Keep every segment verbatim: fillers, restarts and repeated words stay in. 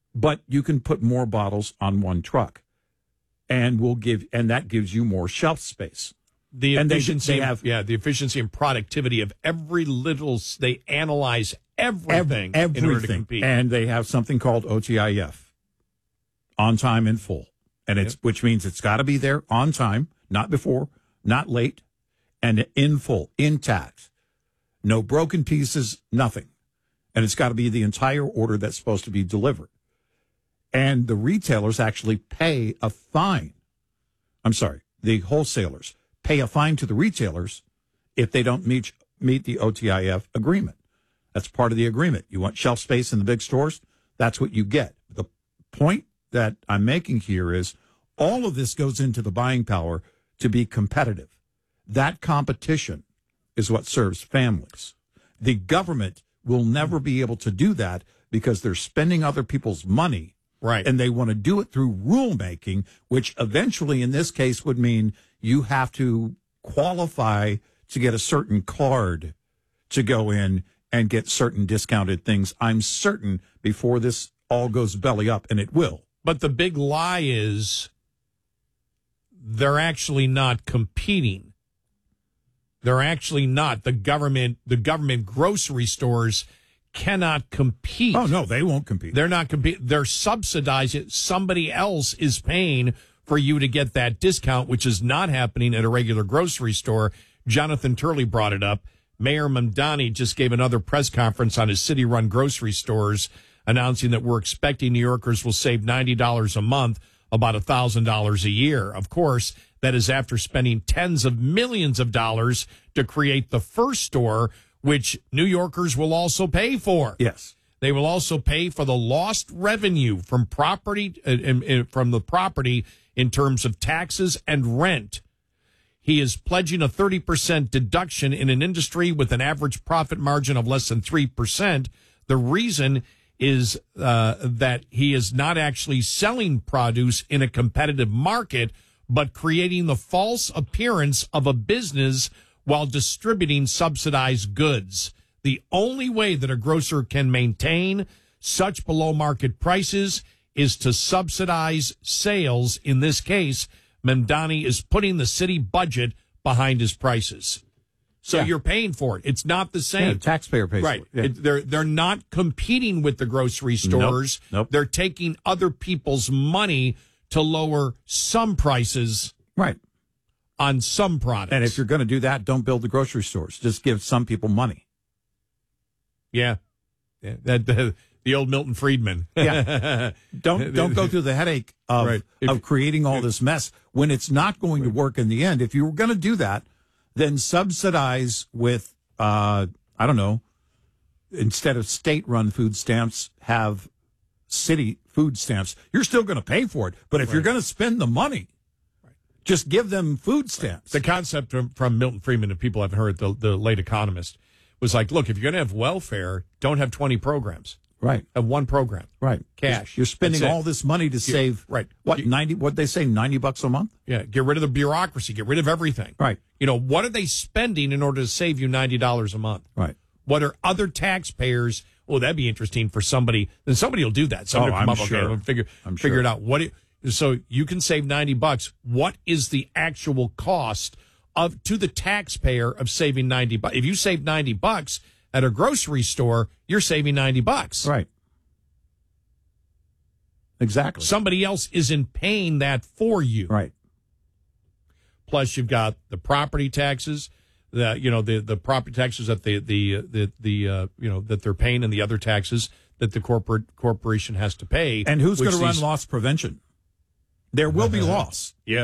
but you can put more bottles on one truck, and we'll give, and that gives you more shelf space. The and efficiency, they, they have, yeah, the efficiency and productivity of every little. They analyze everything, everything in order to compete, and they have something called O T I F, on time in full, and it's yep. which means it's got to be there on time, not before, not late, and in full, intact, no broken pieces, nothing, and it's got to be the entire order that's supposed to be delivered, and the retailers actually pay a fine. I'm sorry, the wholesalers pay a fine to the retailers if they don't meet meet the O T I F agreement. That's part of the agreement. You want shelf space in the big stores? That's what you get. The point that I'm making here is all of this goes into the buying power to be competitive. That competition is what serves families. The government will never be able to do that because they're spending other people's money. Right. And they want to do it through rulemaking, which eventually in this case would mean you have to qualify to get a certain card to go in and get certain discounted things. I'm certain before this all goes belly up, and it will. But the big lie is they're actually not competing. They're actually not. The government, the government grocery stores cannot compete. Oh, no, they won't compete. They're not competing. They're subsidizing. Somebody else is paying for you to get that discount, which is not happening at a regular grocery store. Jonathan Turley brought it up. Mayor Mamdani just gave another press conference on his city-run grocery stores, announcing that we're expecting New Yorkers will save ninety dollars a month, about one thousand dollars a year. Of course, that is after spending tens of millions of dollars to create the first store, which New Yorkers will also pay for. Yes. They will also pay for the lost revenue from property, uh, from the property in terms of taxes and rent. He is pledging a thirty percent deduction in an industry with an average profit margin of less than three percent. The reason is uh, that he is not actually selling produce in a competitive market, but creating the false appearance of a business while distributing subsidized goods. The only way that a grocer can maintain such below market prices is to subsidize sales. In this case, Mamdani is putting the city budget behind his prices. So yeah. You're paying for it. It's not the same. Yeah, the taxpayer pays right. for it. Yeah. It, they're, they're not competing with the grocery stores. Nope. Nope. They're taking other people's money to lower some prices. Right. On some products. And if you're going to do that, don't build the grocery stores. Just give some people money. Yeah. yeah that the, the old Milton Friedman. Yeah. Don't don't go through the headache of, right. of if, creating all this mess when it's not going to work in the end. If you were going to do that, then subsidize with, uh, I don't know, instead of state-run food stamps, have city food stamps. You're still going to pay for it. But if right. you're going to spend the money, just give them food stamps. The concept from, from Milton Friedman, and people have heard, the, the late economist, was like, look, if you're going to have welfare, don't have twenty programs. Right. Have one program. Right. Cash. You're spending all this money to you, save, right. what, you, ninety, what'd they say, ninety bucks a month? Yeah, get rid of the bureaucracy, get rid of everything. Right. You know, what are they spending in order to save you ninety dollars a month? Right. What are other taxpayers? Oh, that'd be interesting for somebody. Then somebody will do that. Somebody oh, will come I'm up sure. okay, and figure, I'm figure sure. it out. What it, So you can save ninety bucks. What is the actual cost of to the taxpayer of saving ninety bucks? If you save ninety bucks at a grocery store, you're saving ninety bucks. Right. Exactly. Somebody else isn't paying that for you. Right. Plus you've got the property taxes, the you know the the property taxes that the the the the uh, you know that they're paying, and the other taxes that the corporate corporation has to pay. And who's going to run these, loss prevention? There will be loss. Yeah.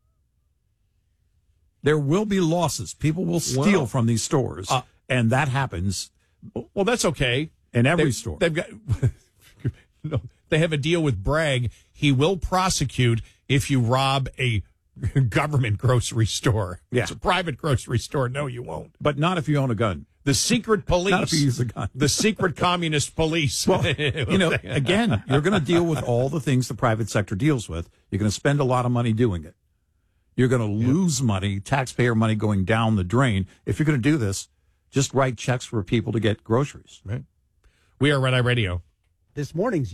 There will be losses. People will steal well, from these stores, uh, and that happens. Well, that's okay. In every they, store. They've got no, they have a deal with Bragg. He will prosecute if you rob a government grocery store. Yeah. It's a private grocery store. No, you won't. But not if you own a gun. The secret police. Not if you use a gun. The secret communist police. Well, you know, again, you're going to deal with all the things the private sector deals with. You're going to spend a lot of money doing it. You're going to lose yep. money, taxpayer money going down the drain. If you're going to do this, just write checks for people to get groceries. Right. We are Red Eye Radio. This morning's